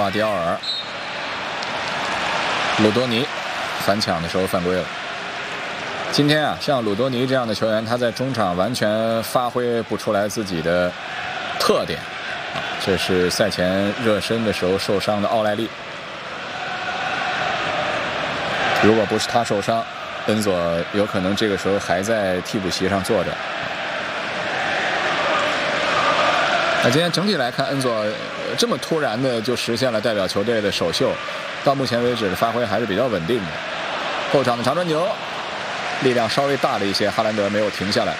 瓜迪奥尔、鲁多尼反抢的时候犯规了。今天啊，像鲁多尼这样的球员，他在中场完全发挥不出来自己的特点。这是赛前热身的时候受伤的奥莱利。如果不是他受伤，恩佐有可能这个时候还在替补席上坐着。那今天整体来看，恩佐这么突然的就实现了代表球队的首秀，到目前为止的发挥还是比较稳定的。后场的长传球，力量稍微大了一些，哈兰德没有停下来。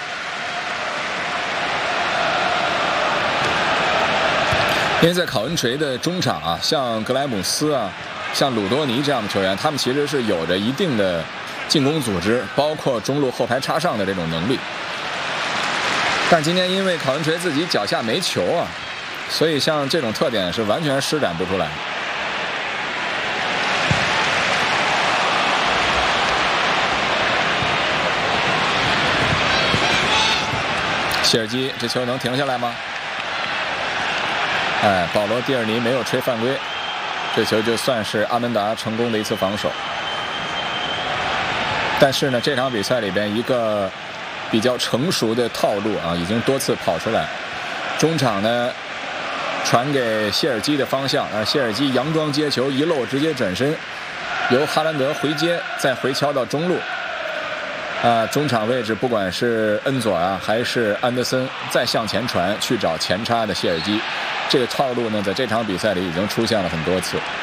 因为在考文垂的中场啊，像格莱姆斯啊，像鲁多尼这样的球员，他们其实是有着一定的进攻组织，包括中路后排插上的这种能力。但今天因为考文垂自己脚下没球啊，所以像这种特点是完全施展不出来。谢尔基这球能停下来吗？保罗·蒂尔尼没有吹犯规，这球就算是阿门达成功的一次防守。但是呢，这场比赛里边一个比较成熟的套路啊，已经多次跑出来。中场呢传给谢尔基的方向，谢尔基佯装接球一漏直接转身，由哈兰德回接，再回敲到中路。中场位置不管是恩佐啊还是安德森，再向前传去找前插的谢尔基。这个套路呢，在这场比赛里已经出现了很多次。